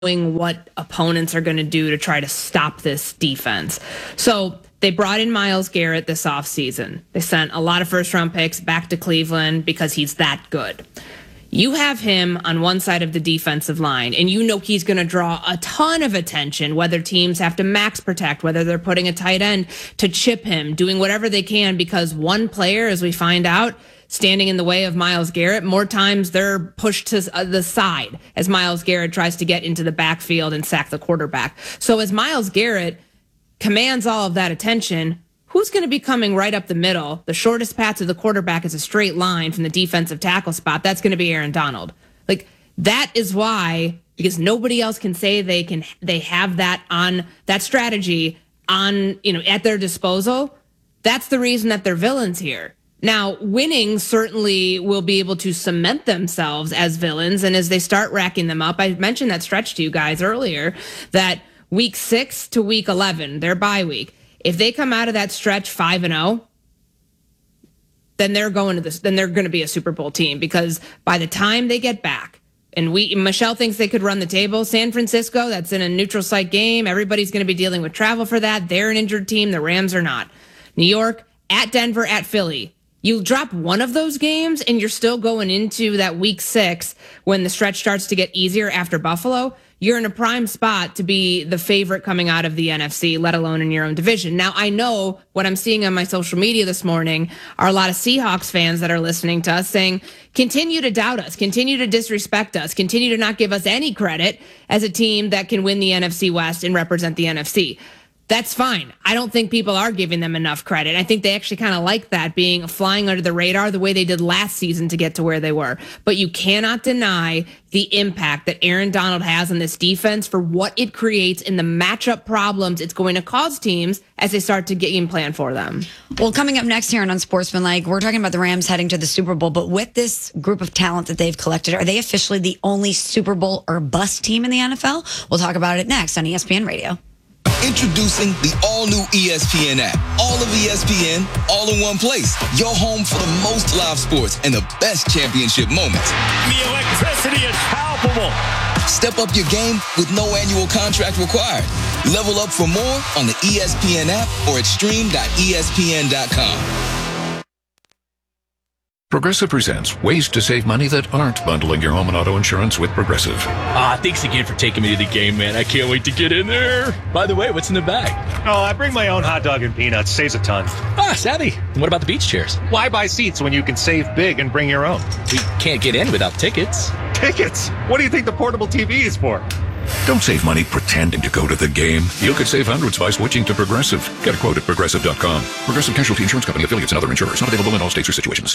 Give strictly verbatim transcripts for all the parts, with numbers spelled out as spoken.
what opponents are going to do to try to stop this defense. So they brought in Myles Garrett this offseason. They sent a lot of first-round picks back to Cleveland because he's that good. You have him on one side of the defensive line, and you know he's going to draw a ton of attention, whether teams have to max protect, whether they're putting a tight end to chip him, doing whatever they can, because one player, as we find out, standing in the way of Myles Garrett, more times they're pushed to the side as Myles Garrett tries to get into the backfield and sack the quarterback. So as Myles Garrett commands all of that attention, who's going to be coming right up the middle? The shortest path to the quarterback is a straight line from the defensive tackle spot. That's going to be Aaron Donald. Like, that is why, because nobody else can say they can, they have that on that strategy on, you know, at their disposal. That's the reason that they're villains here. Now, winning certainly will be able to cement themselves as villains. And as they start racking them up, I mentioned that stretch to you guys earlier, that week six to week eleven, their bye week, if they come out of that stretch five and oh, then they're going to this, then they're going to be a Super Bowl team, because by the time they get back, and we, Michelle thinks they could run the table. San Francisco, that's in a neutral site game. Everybody's going to be dealing with travel for that. They're an injured team. The Rams are not. New York, at Denver, at Philly. You drop one of those games and you're still going into that week six when the stretch starts to get easier after Buffalo. You're in a prime spot to be the favorite coming out of the N F C, let alone in your own division. Now, I know what I'm seeing on my social media this morning are a lot of Seahawks fans that are listening to us saying, continue to doubt us, continue to disrespect us, continue to not give us any credit as a team that can win the N F C West and represent the N F C. That's fine. I don't think people are giving them enough credit. I think they actually kind of like that, being flying under the radar the way they did last season to get to where they were. But you cannot deny the impact that Aaron Donald has on this defense for what it creates in the matchup problems it's going to cause teams as they start to game plan for them. Well, coming up next here on Unsportsmanlike, we're talking about the Rams heading to the Super Bowl, but with this group of talent that they've collected, are they officially the only Super Bowl or bust team in the N F L? We'll talk about it next on E S P N Radio. Introducing the all-new E S P N app. All of E S P N, all in one place. Your home for the most live sports and the best championship moments. The electricity is palpable. Step up your game with no annual contract required. Level up for more on the E S P N app or at stream dot E S P N dot com. Progressive presents ways to save money that aren't bundling your home and auto insurance with Progressive. Ah, thanks again for taking me to the game, man. I can't wait to get in there. By the way, what's in the bag? Oh, I bring my own hot dog and peanuts. Saves a ton. Ah, savvy. And what about the beach chairs? Why buy seats when you can save big and bring your own? We can't get in without tickets. Tickets? What do you think the portable T V is for? Don't save money pretending to go to the game. You could save hundreds by switching to Progressive. Get a quote at progressive dot com. Progressive Casualty Insurance Company, affiliates, and other insurers. Not available in all states or situations.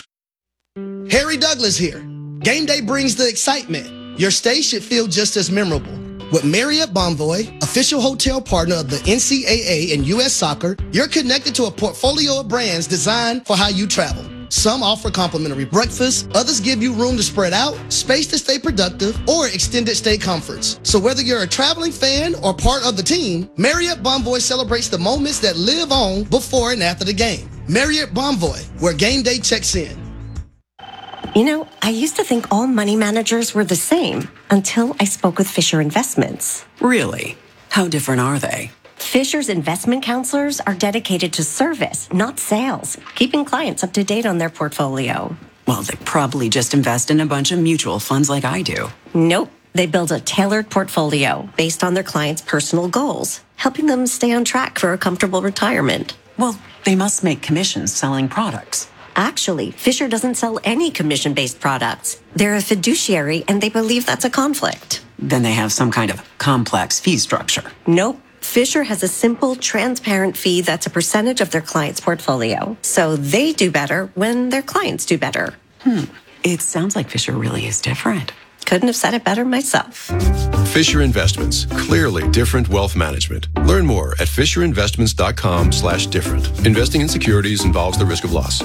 Harry Douglas here. Game day brings the excitement. Your stay should feel just as memorable. With Marriott Bonvoy, official hotel partner of the N C double A and U S Soccer, you're connected to a portfolio of brands designed for how you travel. Some offer complimentary breakfast, others give you room to spread out, space to stay productive, or extended stay comforts. So whether you're a traveling fan or part of the team, Marriott Bonvoy celebrates the moments that live on before and after the game. Marriott Bonvoy, where game day checks in. You know, I used to think all money managers were the same until I spoke with Fisher Investments. Really? How different are they? Fisher's investment counselors are dedicated to service, not sales, keeping clients up to date on their portfolio. Well, they probably just invest in a bunch of mutual funds like I do. Nope. They build a tailored portfolio based on their clients' personal goals, helping them stay on track for a comfortable retirement. Well, they must make commissions selling products. Actually, Fisher doesn't sell any commission-based products. They're a fiduciary, and they believe that's a conflict. Then they have some kind of complex fee structure. Nope. Fisher has a simple, transparent fee that's a percentage of their client's portfolio. So they do better when their clients do better. Hmm. It sounds like Fisher really is different. Couldn't have said it better myself. Fisher Investments. Clearly different wealth management. Learn more at fisher investments dot com slash different. Investing in securities involves the risk of loss.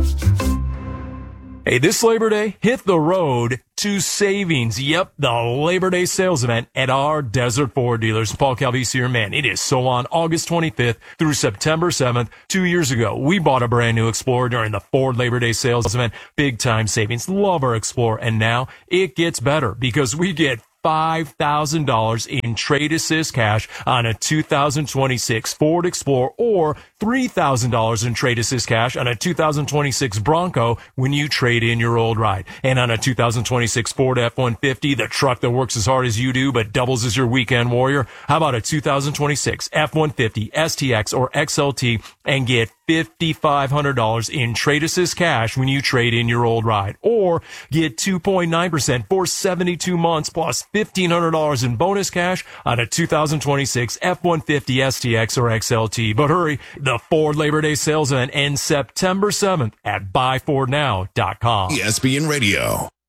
Hey, this Labor Day, hit the road to savings. Yep, the Labor Day sales event at our Desert Ford dealers. Paul Calvisi, your man. It is so on August twenty-fifth through September seventh. Two years ago, we bought a brand new Explorer during the Ford Labor Day sales event. Big time savings. Love our Explorer. And now it gets better because we get five thousand dollars in trade assist cash on a two thousand twenty-six Ford Explorer or three thousand dollars in trade assist cash on a two thousand twenty-six Bronco when you trade in your old ride. And on a two thousand twenty-six Ford F one fifty, the truck that works as hard as you do but doubles as your weekend warrior, how about a two thousand twenty-six F one fifty, S T X, or X L T and get five thousand five hundred dollars in trade assist cash when you trade in your old ride? Or get two point nine percent for seventy-two months plus fifteen hundred dollars in bonus cash on a two thousand twenty-six F one fifty, S T X, or X L T. But hurry, the Ford Labor Day sales event ends September seventh at buy ford now dot com. E S P N Radio.